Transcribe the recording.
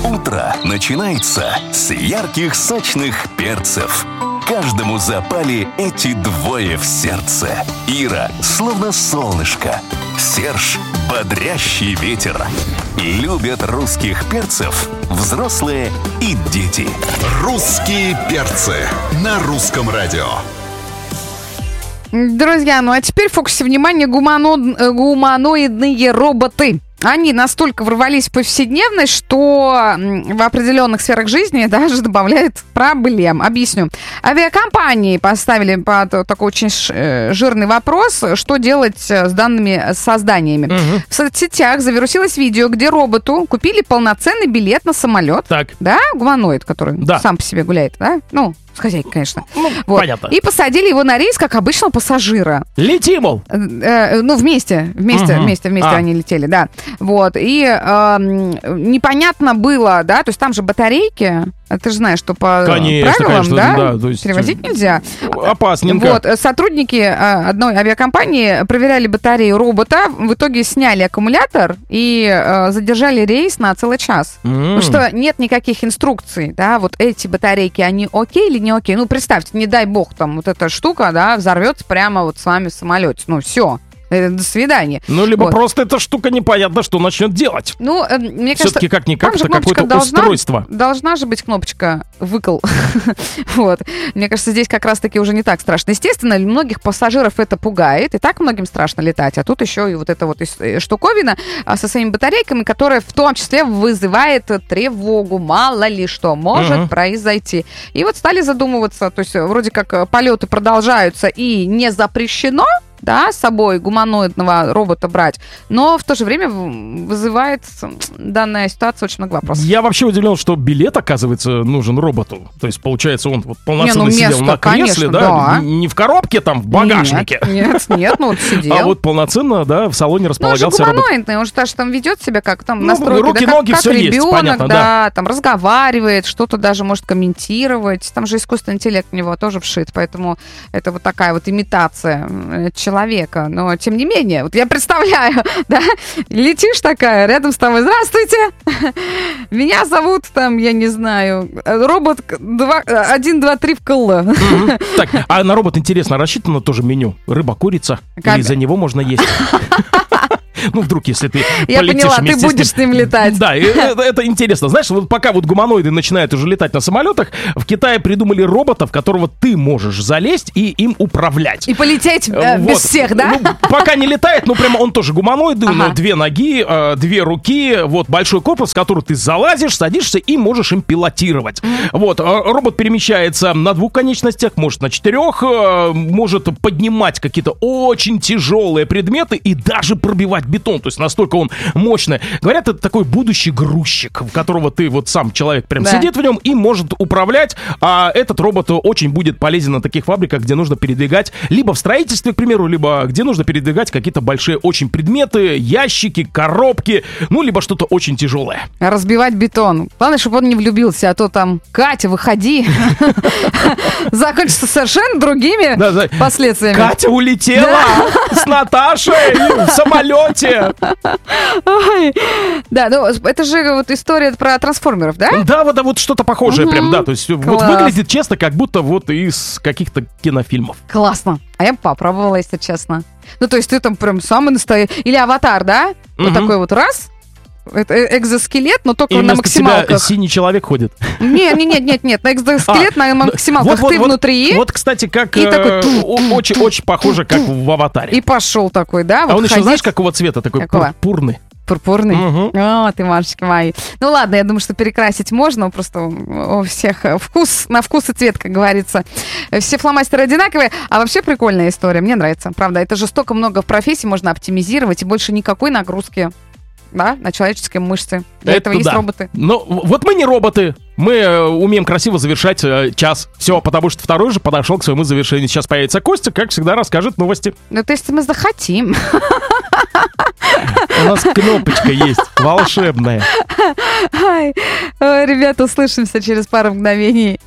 Утро начинается с ярких сочных перцев. Каждому запали эти двое в сердце. Ира, словно солнышко. Серж, бодрящий ветер. Любят русских перцев взрослые и дети. Русские перцы на русском радио. Друзья, ну а теперь в фокусе внимания гуманоидные роботы. Они настолько ворвались в повседневность, что в определенных сферах жизни даже добавляют проблем. Объясню. Авиакомпании поставили под такой очень жирный вопрос, что делать с данными созданиями. В соцсетях завирусилось видео, где роботу купили полноценный билет на самолет. Так. Да, гуманоид, который сам по себе гуляет, да? Ну, с хозяйкой, конечно. Вот. Понятно. И посадили его на рейс, как обычного пассажира. Лети, мол. Ну, вместе они летели, да. Вот. И непонятно было, да, то есть там же батарейки, ты же знаешь, что по правилам, да, то есть перевозить нельзя. Опасненько. Вот. Сотрудники одной авиакомпании проверяли батарею робота, в итоге сняли аккумулятор и задержали рейс на целый час. Потому что нет никаких инструкций, да, вот эти батарейки, они окей или не окей? Ну, представьте, не дай бог, там вот эта штука, да, взорвется прямо вот с вами в самолете. Ну, все. До свидания. Ну, либо просто эта штука непонятно, что начнет делать. Ну, мне кажется, все-таки как-никак это какое-то устройство. Должна же быть кнопочка «выкл». Вот. Мне кажется, здесь как раз-таки уже не так страшно. Естественно, многих пассажиров это пугает, и так многим страшно летать. А тут еще и вот эта вот штуковина со своими батарейками, которая в том числе вызывает тревогу. Мало ли что может произойти. И вот стали задумываться, то есть вроде как полеты продолжаются и не запрещено, да, с собой гуманоидного робота брать, но в то же время вызывает данная ситуация очень много вопросов. Я вообще удивлен, что билет, оказывается, нужен роботу. То есть, получается, он вот полноценно сидел на кресле, конечно, да? Не в коробке, там, в багажнике. Нет, ну вот сидел. А вот полноценно, да, в салоне располагался робот. Он же гуманоидный, он же даже там ведет себя как там настройки, руки, да, ноги, как все ребенок, есть, понятно, да, там разговаривает, что-то даже может комментировать. Там же искусственный интеллект в него тоже вшит, поэтому это вот такая вот имитация человека, но тем не менее, вот я представляю, да, летишь такая, рядом с тобой, здравствуйте, меня зовут там, я не знаю, робот 1, 2, 3 в КЛ. Так, а на робот, интересно, рассчитано тоже меню? Рыба, курица? Или за него можно есть? Ну, вдруг, если ты я полетишь поняла, вместе ты будешь с ним летать. Да, это интересно. Знаешь, вот пока вот гуманоиды начинают уже летать на самолетах, в Китае придумали робота, в которого ты можешь залезть и им управлять. И полететь без всех, да? Ну, пока не летает, ну, прямо он тоже гуманоиды, но 2 ноги, 2 руки, вот большой корпус, в который ты залазишь, садишься и можешь им пилотировать. Вот, робот перемещается на 2 конечностях, может на 4, может поднимать какие-то очень тяжелые предметы и даже пробивать бетон, то есть настолько он мощный. Говорят, это такой будущий грузчик, в которого ты вот сам человек прям сидит в нем и может управлять, а этот робот очень будет полезен на таких фабриках, где нужно передвигать либо в строительстве, к примеру, либо где нужно передвигать какие-то большие очень предметы, ящики, коробки, ну, либо что-то очень тяжелое. Разбивать бетон. Главное, чтобы он не влюбился, а то там, Катя, выходи. Закончится совершенно другими последствиями. Катя улетела с Наташей в самолете. Ой. Да, ну это же вот история про трансформеров, да? Да, вот что-то похожее прям, да. То есть вот выглядит честно, как будто вот из каких-то кинофильмов. Классно. А я бы попробовала, если честно. Ну, то есть ты там прям самый настоящий. Или «Аватар», да? Вот такой вот раз. Это экзоскелет, но только на максималках. Тебя синий человек ходит. Нет, на экзоскелет на максималках. Ты внутри. Вот, кстати, как очень похоже, как в «Аватаре». И пошел такой, да? А он еще, знаешь, какого цвета? Такой пурпурный. Пурпурный? О, ты, мальчики мои. Ну ладно, я думаю, что перекрасить можно, просто у всех на вкус и цвет, как говорится. Все фломастеры одинаковые, а вообще прикольная история, мне нравится, правда. Это же столько много профессий можно оптимизировать, и больше никакой нагрузки, да, на человеческие мышцы. Для этого есть роботы. Но вот мы не роботы. Мы умеем красиво завершать час. Все, потому что второй же подошел к своему завершению. Сейчас появится Костя, как всегда, расскажет новости. Ну, то есть мы захотим. У нас кнопочка есть, волшебная. Ребята, услышимся через пару мгновений.